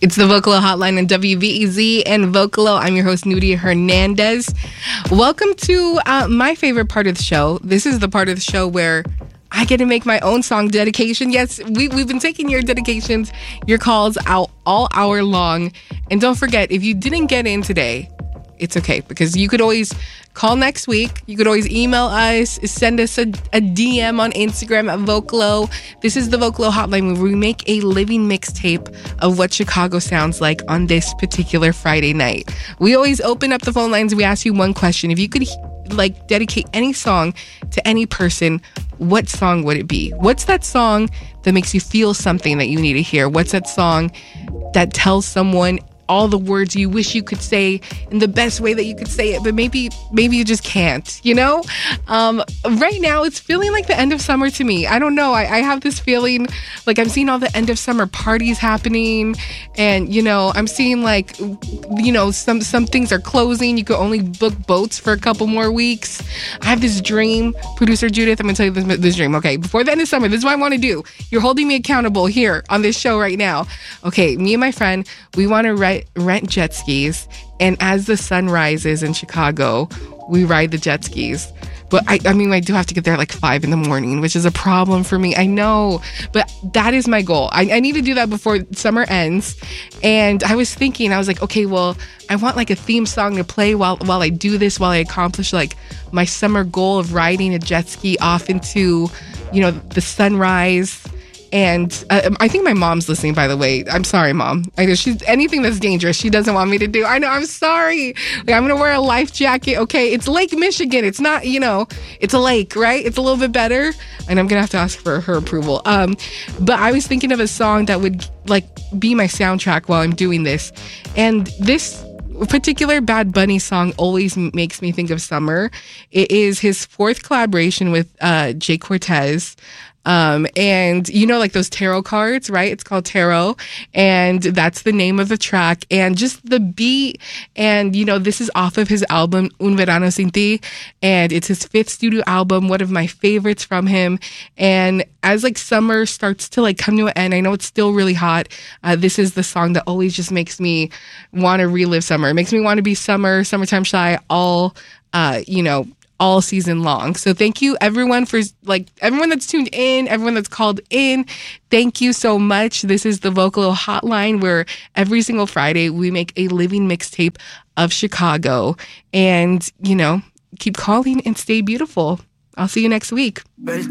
It's the Vocalo Hotline on WVEZ and Vocalo. I'm your host, Nudia Hernandez. Welcome to my favorite part of the show. This is the part of the show where I get to make my own song dedication. Yes, we've been taking your dedications, your calls out all hour long. And don't forget, if you didn't get in today, it's okay, because you could always call next week. You could always email us, send us a DM on Instagram at Vocalo. This is the Vocalo Hotline, where we make a living mixtape of what Chicago sounds like on this particular Friday night. We always open up the phone lines. We ask you one question. If you could dedicate any song to any person, what song would it be? What's that song that makes you feel something that you need to hear? What's that song that tells someone all the words you wish you could say in the best way that you could say it, but maybe you just can't, you know? Right now, it's feeling like the end of summer to me. I don't know. I have this feeling like I'm seeing all the end of summer parties happening, and, I'm seeing some things are closing. You could only book boats for a couple more weeks. I have this dream. Producer Judith, I'm going to tell you this dream, okay? Before the end of summer, this is what I want to do. You're holding me accountable here on this show right now. Okay, me and my friend, we want to rent jet skis, and as the sun rises in Chicago, we ride the jet skis. But I do have to get there like 5 a.m, which is a problem for me. I know, but that is my goal. I need to do that before summer ends. And I was thinking, okay, well, I want like a theme song to play while I do this, while I accomplish like my summer goal of riding a jet ski off into, the sunrise. And I think my mom's listening, by the way. I'm sorry, Mom. I know anything that's dangerous, she doesn't want me to do. I know, I'm sorry. I'm going to wear a life jacket. Okay, it's Lake Michigan. It's not, it's a lake, right? It's a little bit better. And I'm going to have to ask for her approval. But I was thinking of a song that would be my soundtrack while I'm doing this. And this particular Bad Bunny song always makes me think of summer. It is his 4th collaboration with Jay Cortez. And those tarot cards, right? It's called Tarot, and that's the name of the track. And just the beat, and this is off of his album Un Verano Sin Ti, and it's his 5th studio album, one of my favorites from him. And as summer starts to come to an end, I know it's still really hot. This is the song that always just makes me want to relive summer. It makes me want to be summertime shy, all season long. So thank you everyone for everyone that's tuned in, everyone that's called in. Thank you so much. This is the Vocalo Hotline, where every single Friday we make a living mixtape of Chicago. And, keep calling and stay beautiful. I'll see you next week.